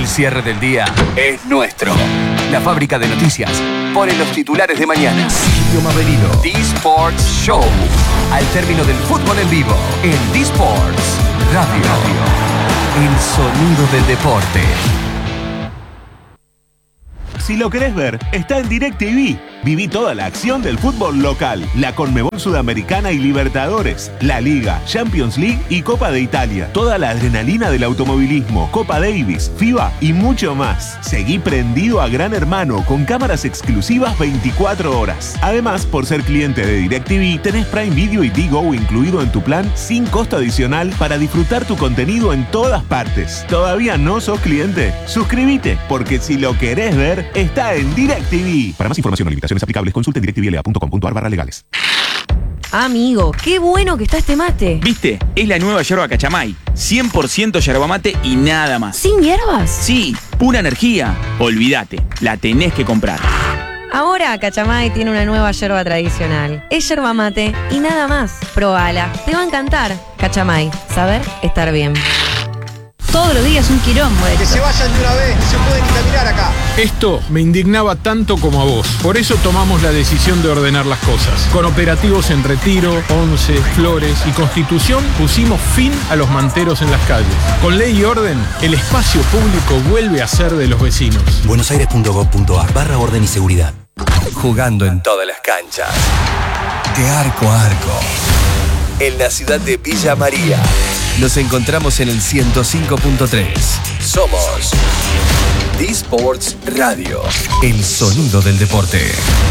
cierre del día es nuestro. La fábrica de noticias pone los titulares de mañana. Sergio Maverino. D-Sports Show. Al término del fútbol en vivo, en D-Sports Radio. El sonido del deporte. Si lo querés ver, está en DirecTV. Viví toda la acción del fútbol local, la Conmebol Sudamericana y Libertadores, la Liga, Champions League y Copa de Italia. Toda la adrenalina del automovilismo, Copa Davis, FIBA y mucho más. Seguí prendido a Gran Hermano con cámaras exclusivas 24 horas. Además, por ser cliente de DirecTV, tenés Prime Video y Digo incluido en tu plan sin costo adicional para disfrutar tu contenido en todas partes. ¿Todavía no sos cliente? Suscríbete, porque si lo querés ver, está en DirecTV. Para más información o limitaciones aplicables, consulten directvla.com.ar/legales. Amigo, qué bueno que está este mate. ¿Viste? Es la nueva yerba Cachamay. 100% yerba mate y nada más. ¿Sin hierbas? Sí, pura energía. Olvídate, la tenés que comprar. Ahora Cachamay tiene una nueva yerba tradicional. Es yerba mate y nada más. Probala, te va a encantar. Cachamay, saber estar bien. Todos los días un quilombo. Que se vayan de una vez, no se pueden ni caminar acá. Esto me indignaba tanto como a vos. Por eso tomamos la decisión de ordenar las cosas. Con operativos en Retiro, Once, Flores y Constitución pusimos fin a los manteros en las calles. Con ley y orden, el espacio público vuelve a ser de los vecinos. buenosaires.gov.ar/orden y seguridad. Jugando en todas las canchas. De arco a arco. En la ciudad de Villa María. Nos encontramos en el 105.3. Somos D-Sports Radio. El sonido del deporte.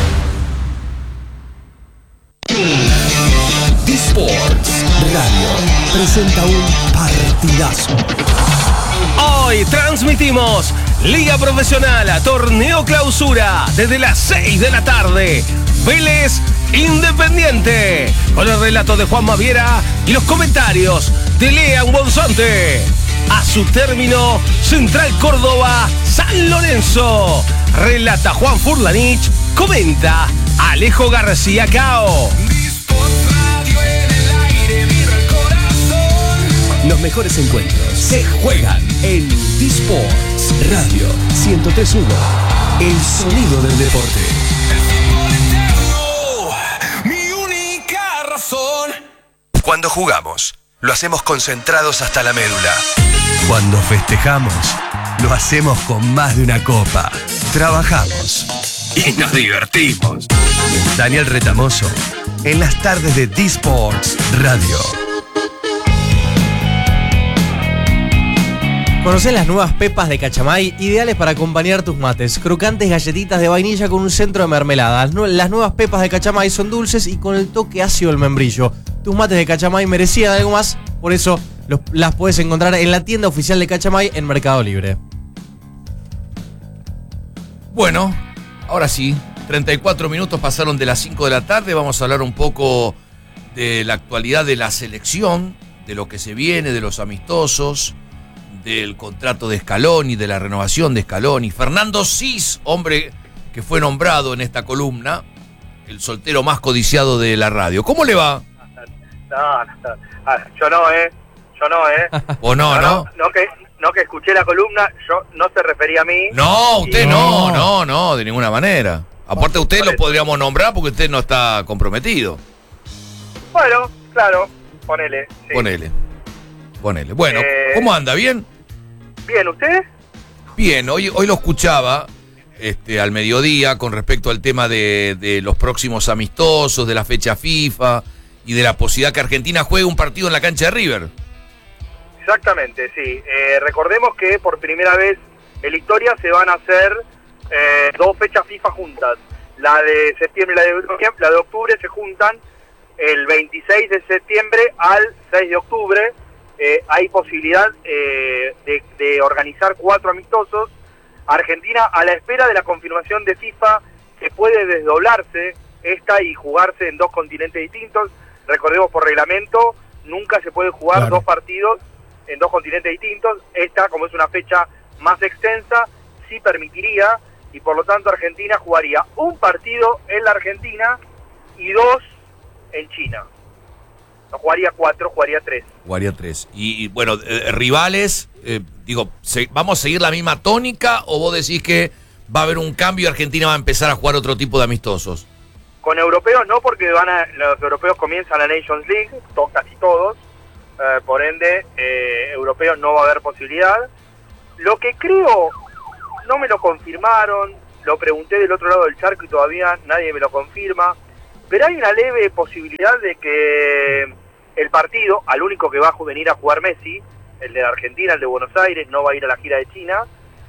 D-Sports Radio presenta un partidazo. Hoy transmitimos Liga Profesional a Torneo Clausura desde las 6 de la tarde. Vélez Independiente, con el relato de Juan Maviera y los comentarios de Lean Bonzante. A su término, Central Córdoba, San Lorenzo. Relata Juan Furlanich, comenta Alejo García Cao. Los mejores encuentros se juegan en D-Sports Radio 103.1. El sonido del deporte. Cuando jugamos, lo hacemos concentrados hasta la médula. Cuando festejamos, lo hacemos con más de una copa. Trabajamos y nos divertimos. Daniel Retamoso, en las tardes de D-Sports Radio. ¿Conocés las nuevas pepas de Cachamay? Ideales para acompañar tus mates. Crocantes galletitas de vainilla con un centro de mermelada. Las nuevas pepas de Cachamay son dulces y con el toque ácido del membrillo. Tus mates de Cachamay merecían algo más, por eso las puedes encontrar en la tienda oficial de Cachamay en Mercado Libre. Bueno, ahora sí, 34 minutos pasaron de las 5 de la tarde. Vamos a hablar un poco de la actualidad de la selección, de lo que se viene, de los amistosos, del contrato de Scaloni, de la renovación de Scaloni. Fernando Sis, hombre que fue nombrado en esta columna, el soltero más codiciado de la radio. ¿Cómo le va? Yo no, ¿O no? No que escuché la columna, yo no se refería a mí. No, usted no, de ninguna manera. Aparte usted lo podríamos nombrar porque usted no está comprometido. Bueno, claro, ponele. Sí. Ponele. Bueno, ¿cómo anda? ¿Bien? Bien, ¿usted? Bien, hoy lo escuchaba al mediodía con respecto al tema de los próximos amistosos, de la fecha FIFA y de la posibilidad que Argentina juegue un partido en la cancha de River. Exactamente, sí. Recordemos que por primera vez en la historia se van a hacer dos fechas FIFA juntas. La de septiembre y la de octubre se juntan el 26 de septiembre al 6 de octubre. Hay posibilidad de organizar 4 amistosos. Argentina, a la espera de la confirmación de FIFA, que puede desdoblarse esta y jugarse en 2 continentes distintos. Recordemos, por reglamento, nunca se puede jugar 2 partidos en 2 continentes distintos. Esta, como es una fecha más extensa, sí permitiría, y por lo tanto Argentina jugaría un partido en la Argentina y 2 en China. No jugaría 4, jugaría 3. Jugaría 3. Y bueno, rivales, Digo, ¿vamos a seguir la misma tónica o vos decís que va a haber un cambio y Argentina va a empezar a jugar otro tipo de amistosos? Con europeos no, porque los europeos comienzan la Nations League, casi todos, por ende, europeos no va a haber posibilidad. Lo que creo, no me lo confirmaron, lo pregunté del otro lado del charco y todavía nadie me lo confirma, pero hay una leve posibilidad de que el partido, al único que va a venir a jugar Messi, el de Argentina, el de Buenos Aires, no va a ir a la gira de China,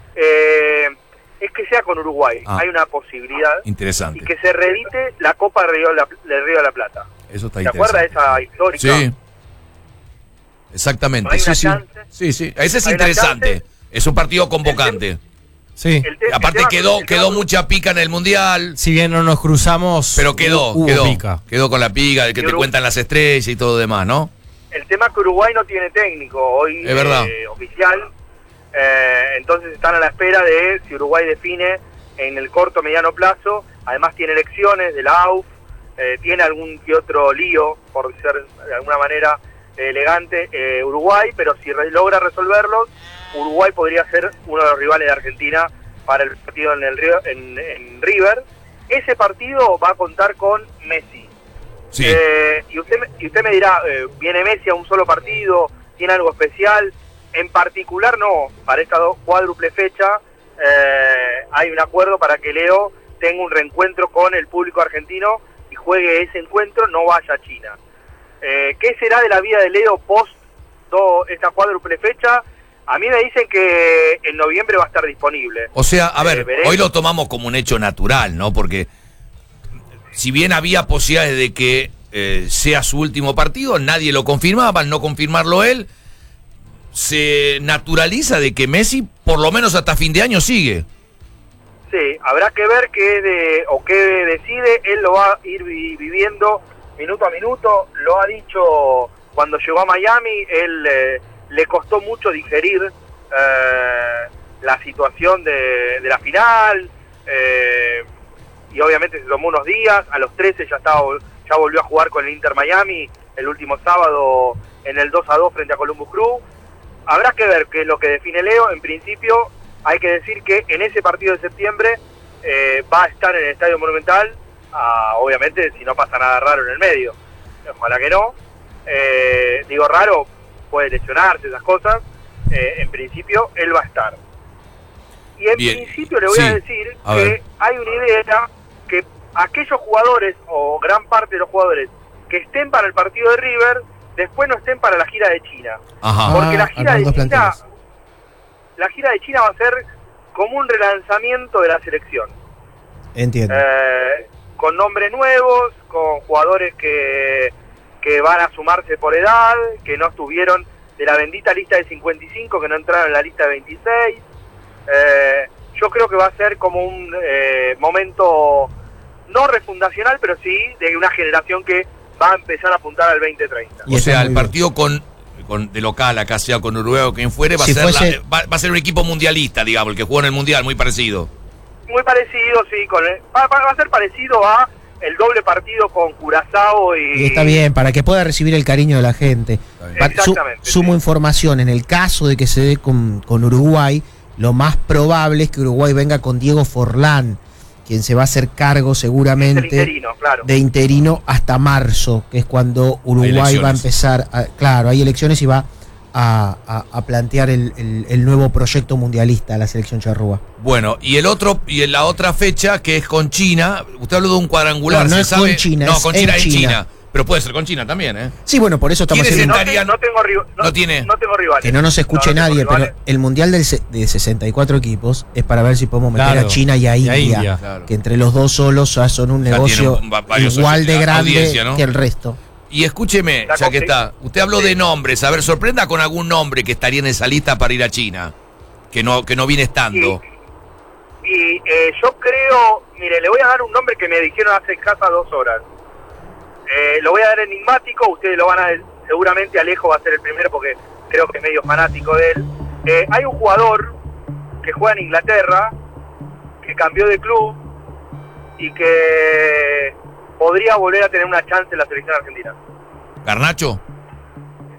es que sea con Uruguay. Hay una posibilidad. Interesante. Y que se reedite la Copa de Río de la Plata. Eso está interesante. ¿Te acuerdas de esa histórica? Sí. Exactamente. ¿Hay una chance? Sí. Ese es interesante. Es un partido convocante. Sí. Aparte quedó mucha pica en el Mundial. Si bien no nos cruzamos, pero quedó pica. Quedó con la pica, el que te cuentan las estrellas y todo lo demás, ¿no? El tema es que Uruguay no tiene técnico hoy es verdad. Oficial, entonces están a la espera de si Uruguay define en el corto mediano plazo. Además tiene elecciones de la AUF, tiene algún que otro lío, por ser de alguna manera elegante, Uruguay, pero si logra resolverlos, Uruguay podría ser uno de los rivales de Argentina para el partido en River. Ese partido va a contar con Messi. Sí. Y usted me dirá, ¿viene Messi a un solo partido? ¿Tiene algo especial? En particular no, para esta cuádruple fecha hay un acuerdo para que Leo tenga un reencuentro con el público argentino y juegue ese encuentro, no vaya a China. ¿Qué será de la vida de Leo post esta cuádruple fecha? A mí me dicen que en noviembre va a estar disponible. O sea, a ver, hoy lo tomamos como un hecho natural, ¿no? Porque si bien había posibilidades de que sea su último partido, nadie lo confirmaba, al no confirmarlo él, se naturaliza de que Messi, por lo menos hasta fin de año, sigue. Sí, habrá que ver qué decide, él lo va a ir viviendo minuto a minuto, lo ha dicho cuando llegó a Miami, él le costó mucho digerir la situación de la final, y obviamente se tomó unos días, a los 13 ya volvió a jugar con el Inter Miami el último sábado en el 2-2 frente a Columbus Crew. Habrá que ver qué es lo que define Leo. En principio hay que decir que en ese partido de septiembre va a estar en el Estadio Monumental, obviamente si no pasa nada raro en el medio, ojalá que no, digo raro, puede lesionarse, esas cosas, en principio él va a estar. Y en principio le voy a decir que hay una idea que aquellos jugadores, o gran parte de los jugadores, que estén para el partido de River, después no estén para la gira de China. Ajá. Porque la gira de China va a ser como un relanzamiento de la selección. Entiendo. Con nombres nuevos, con jugadores que van a sumarse por edad, que no estuvieron de la bendita lista de 55, que no entraron en la lista de 26. Yo creo que va a ser como un momento no refundacional, pero sí de una generación que va a empezar a apuntar al 2030. O sea, el partido de local, acá sea con Uruguay o quien fuere, va a ser un equipo mundialista, digamos, el que jugó en el Mundial, muy parecido. Muy parecido, sí, va a ser parecido a el doble partido con Curazao y está bien, para que pueda recibir el cariño de la gente. Exactamente. Sumo información, en el caso de que se dé con Uruguay, lo más probable es que Uruguay venga con Diego Forlán, quien se va a hacer cargo seguramente de interino hasta marzo, que es cuando Uruguay va a empezar, hay elecciones y va a plantear el nuevo proyecto mundialista a la selección charrúa. Bueno, y en la otra fecha, que es con China, usted habló de un cuadrangular, no es con China, no, con China en China. Pero puede ser con China también, ¿eh? Sí, bueno, por eso estamos haciendo... No tengo rivales. Que no nos escuche nadie, pero el Mundial de 64 equipos es para ver si podemos meter a China y a India. Que entre los dos solos son un negocio igual de grande audiencia, ¿no? Que el resto. Y escúcheme, ya que está, usted habló de nombres, a ver, sorprenda con algún nombre que estaría en esa lista para ir a China, que no viene estando. Y yo creo, mire, le voy a dar un nombre que me dijeron hace escasas 2 horas. Lo voy a dar enigmático, ustedes lo van a ver, seguramente Alejo va a ser el primero porque creo que es medio fanático de él. Hay un jugador que juega en Inglaterra, que cambió de club y que podría volver a tener una chance en la selección argentina. ¿Garnacho?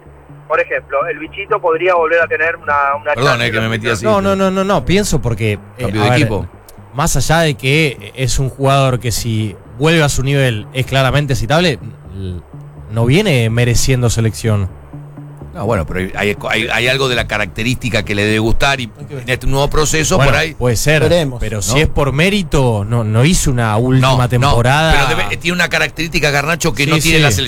por ejemplo, el Bichito podría volver a tener una Perdón, chance. que me metí así. No, pienso porque Cambio de equipo. Más allá de que es un jugador que si vuelve a su nivel es claramente citable, no viene mereciendo selección. No, bueno, pero hay algo de la característica que le debe gustar y en este nuevo proceso Bueno, por ahí. puede ser, Veremos, pero ¿no? si es por mérito, no hizo una última temporada. Pero tiene una característica, Garnacho, que Sí, no tiene sí. la